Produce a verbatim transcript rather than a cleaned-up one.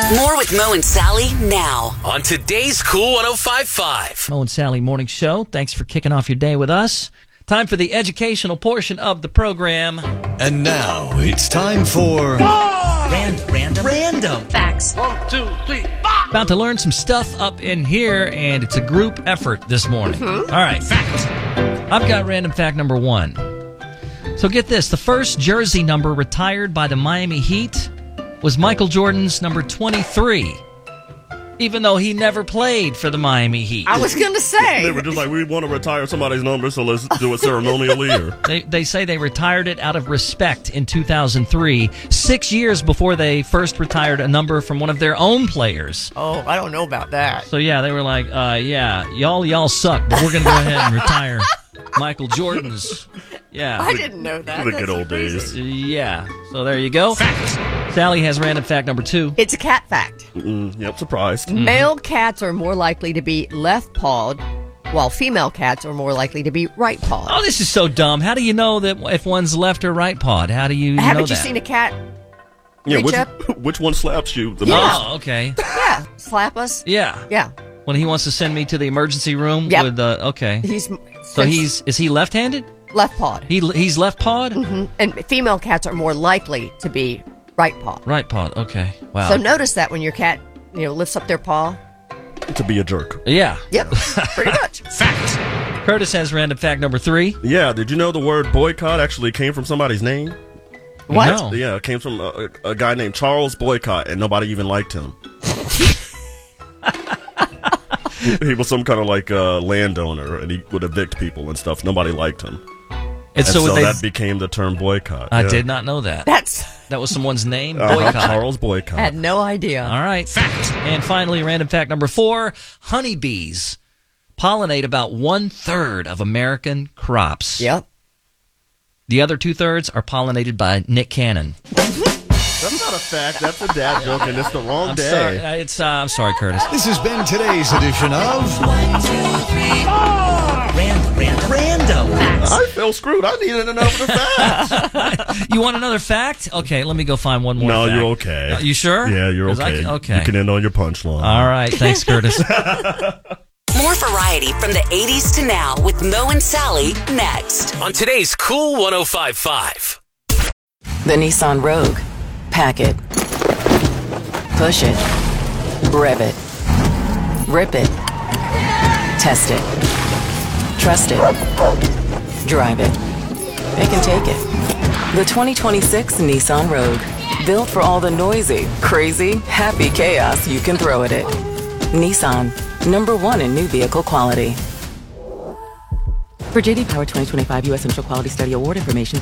More with Mo and Sally now on today's Cool one oh five point five. Mo and Sally Morning Show. Thanks for kicking off your day with us. Time for the educational portion of the program. And now it's time for Random, random, random Facts. One, two, three, five. About to learn some stuff up in here, and it's a group effort this morning. Mm-hmm. All right, fact. I've got random fact number one. So get this. The first jersey number retired by the Miami Heat was Michael Jordan's number twenty-three, even though he never played for the Miami Heat. I was going to say. They were just like, we want to retire somebody's number, so let's do it ceremonially. Or They, they say they retired it out of respect in two thousand three, six years before they first retired a number from one of their own players. Oh, I don't know about that. So, yeah, they were like, uh, yeah, y'all y'all suck, but we're going to go ahead and retire Michael Jordan's. Yeah. I didn't know that. the That's good old days. Yeah. So there you go. Sally has random fact number two. It's a cat fact. Mm, yep, surprised. Male cats are more likely to be left-pawed, while female cats are more likely to be right-pawed. Oh, this is so dumb. How do you know that if one's left or right pawed? How do you know Haven't you that? seen a cat Yeah, reach which, up? which one slaps you the most? Oh, okay. Yeah, slap us? Yeah. Yeah. When he wants to send me to the emergency room Yep. with the okay. He's So he's is he left-handed? left-pawed. He he's left-pawed? Mhm. And female cats are more likely to be right-pawed. Right-pawed. Okay. Wow. So notice that when your cat, you know, lifts up their paw. To be a jerk. Yeah. Yep, pretty much. Fact. Curtis has random fact number three. Yeah, did you know the word boycott actually came from somebody's name? What? No. Yeah, it came from a, a guy named Charles Boycott, and nobody even liked him. He was some kind of like uh, landowner, and he would evict people and stuff. Nobody liked him. And And so, so they, that became the term boycott. I yeah. did not know that. That's, That was someone's name. Uh-huh, Boycott. Charles Boycott. I had no idea. All right. Fact. And finally, random fact number four: honeybees pollinate about one third of American crops. Yep. The other two thirds are pollinated by Nick Cannon. That's not a fact. That's a dad joke, and it's the wrong I'm day. sorry. Uh, It's uh, I'm sorry, Curtis. This has been today's edition of Random, random, random. I feel screwed. I needed another fact. You want another fact? Okay, let me go find one more. No, fact. you're okay. Uh, You sure? Yeah, you're 'Cause I okay. can- okay. You can end on your punchline. All right. Thanks, Curtis. More variety from the eighties to now with Mo and Sally next on today's Cool one oh five point five. The Nissan Rogue. Pack it. Push it. Rev it. Rip it. Test it. Trust it. Drive it. It can take it. The twenty twenty-six Nissan Rogue. Built for all the noisy, crazy, happy chaos you can throw at it. Nissan. Number one in new vehicle quality. For J D Power twenty twenty-five U S Initial Quality Study Award information,